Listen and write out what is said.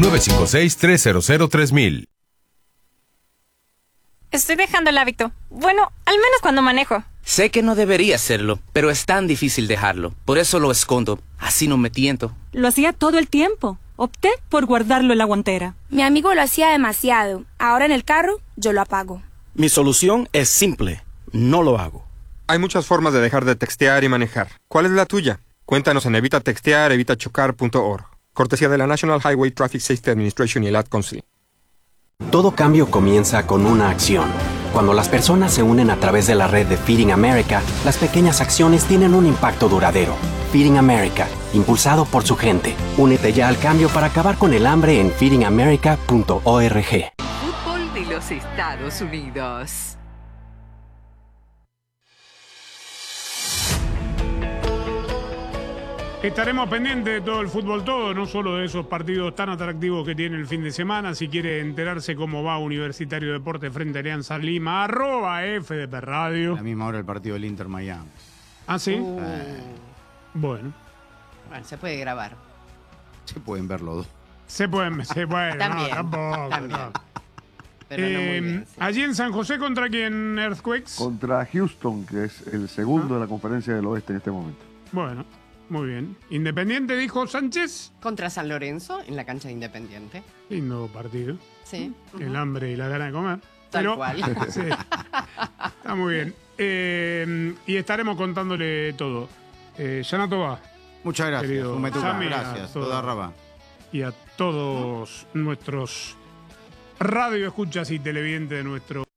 956-300-3000. Estoy dejando el hábito. Bueno, al menos cuando manejo. Sé que no debería hacerlo, pero es tan difícil dejarlo. Por eso lo escondo. Así no me tiento. Lo hacía todo el tiempo. Opté por guardarlo en la guantera. Mi amigo lo hacía demasiado. Ahora en el carro, yo lo apago. Mi solución es simple. No lo hago. Hay muchas formas de dejar de textear y manejar. ¿Cuál es la tuya? Cuéntanos en evitatextear.org. Cortesía de la National Highway Traffic Safety Administration y el Ad Council. Todo cambio comienza con una acción. Cuando las personas se unen a través de la red de Feeding America, las pequeñas acciones tienen un impacto duradero. Feeding America, impulsado por su gente. Únete ya al cambio para acabar con el hambre en feedingamerica.org. Fútbol de los Estados Unidos. Estaremos pendientes de todo el fútbol todo, no solo de esos partidos tan atractivos que tiene el fin de semana. Si quiere enterarse cómo va Universitario Deporte frente a Alianza Lima, @FDP Radio. A la misma hora el partido del Inter Miami. ¿Ah, sí? Bueno. Bueno, se puede grabar. Se pueden ver los dos. Se pueden, También, no, tampoco. también. No. Pero no muy bien, sí. Allí en San José, ¿contra quién, Earthquakes? Contra Houston, que es el segundo de la Conferencia del Oeste en este momento. Bueno, muy bien. Independiente, dijo Sánchez. Contra San Lorenzo, en la cancha de Independiente. Lindo partido. Sí. El hambre y la gana de comer. Tal cual. Sí, está muy bien. Y estaremos contándole todo. Yanato va. Muchas gracias. Querido Sami, Gracias. Toda Rabá. Y a todos nuestros radioescuchas y televidentes de nuestro